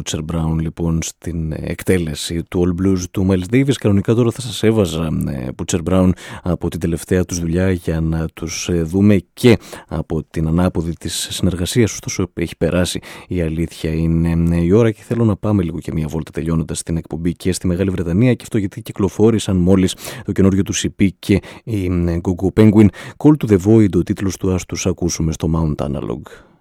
Butcher Brown λοιπόν στην εκτέλεση του All Blues του Miles Davis. Κανονικά τώρα θα σας έβαζα Butcher Brown από την τελευταία τους δουλειά για να τους δούμε και από την ανάποδη της συνεργασίας. Ωστόσο έχει περάσει, η αλήθεια είναι η ώρα, και θέλω να πάμε λίγο και μια βόλτα τελειώνοντας την εκπομπή και στη Μεγάλη Βρετανία, και αυτό γιατί κυκλοφόρησαν μόλις το καινούργιο του CP και η Go Go Penguin. Call to the Void ο τίτλος του, ας τους ακούσουμε στο Mount Analog.